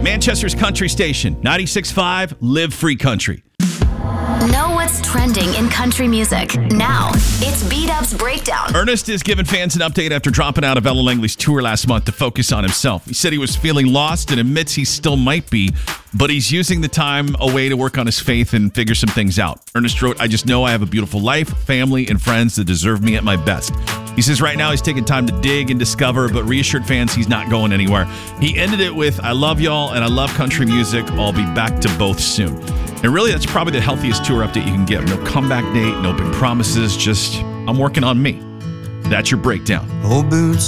Manchester's country station, 96.5, Live Free Country. Know what's trending in country music. Now, it's B-Dub's Breakdown. Ernest is giving fans an update after dropping out of Ella Langley's tour last month to focus on himself. He said he was feeling lost and admits he still might be, but he's using the time away to work on his faith and figure some things out. Ernest wrote, "I just know I have a beautiful life, family, and friends that deserve me at my best." He says right now he's taking time to dig and discover, but reassured fans he's not going anywhere. He ended it with, "I love y'all and I love country music. I'll be back to both soon." And really, that's probably the healthiest tour update you can give. No comeback date, no big promises, just, I'm working on me. That's your breakdown. Old boots